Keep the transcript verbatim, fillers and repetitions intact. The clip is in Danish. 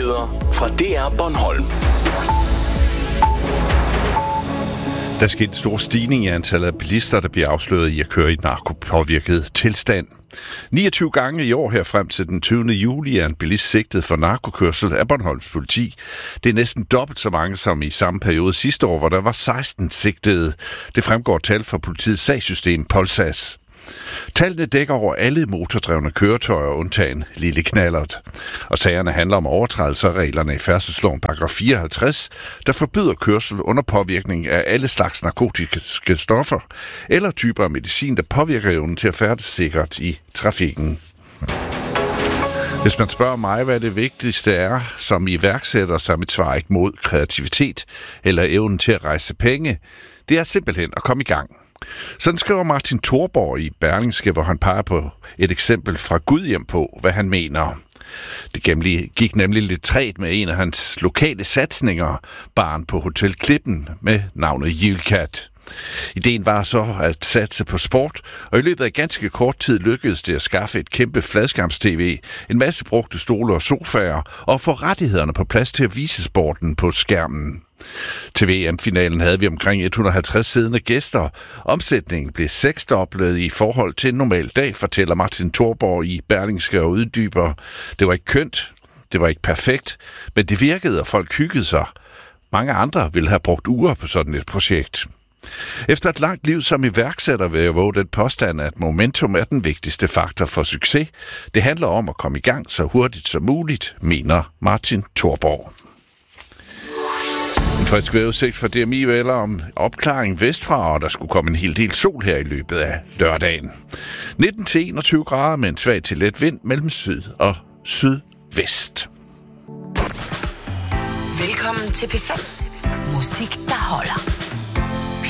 Nyheder fra D R Bornholm. Der skete en stor stigning i antallet af bilister, der bliver afsløret i at køre i narkopåvirket tilstand. niogtyve gange i år her frem til den tyvende juli er en bilist sigtet for narkokørsel af Bornholms politi. Det er næsten dobbelt så mange som i samme periode sidste år, hvor der var seksten sigtede. Det fremgår tal fra politiets sagssystem Polsas. Tallene dækker over alle motordrevne køretøjer undtagen lille knallert. Og sagerne handler om overtrædelser af reglerne i færdselsloven paragraf fireoghalvtreds, der forbyder kørsel under påvirkning af alle slags narkotiske stoffer eller typer af medicin, der påvirker evnen til at færdes sikkert i trafikken. Hvis man spørger mig, hvad det vigtigste er som iværksætter, så er mit svar ikke mod kreativitet eller evnen til at rejse penge. Det er simpelthen at komme i gang. Sådan skriver Martin Thorborg i Berlingske, hvor han peger på et eksempel fra Gudhjem på, hvad han mener. Det gik nemlig lidt træt med en af hans lokale satsninger, baren på Hotel Klippen med navnet Julkat. Ideen var så at satse på sport, og i løbet af ganske kort tid lykkedes det at skaffe et kæmpe fladskærms-tv, en masse brugte stole og sofaer, og få rettighederne på plads til at vise sporten på skærmen. Til V M-finalen havde vi omkring et hundrede og halvtreds siddende gæster. Omsætningen blev seksdoblet i forhold til en normal dag, fortæller Martin Thorborg i Berlingske og uddyber. Det var ikke kønt, det var ikke perfekt, men det virkede, og folk hyggede sig. Mange andre ville have brugt uger på sådan et projekt. Efter et langt liv som iværksætter vil jeg våge den påstand, at momentum er den vigtigste faktor for succes. Det handler om at komme i gang så hurtigt som muligt, mener Martin Thorborg. En frisk vejrudsigt fra D M I vælger om opklaring vestfra, og der skulle komme en hel del sol her i løbet af lørdagen. nitten til enogtyve grader med en svag til let vind mellem syd og sydvest. Velkommen til P fem. Musik, der holder.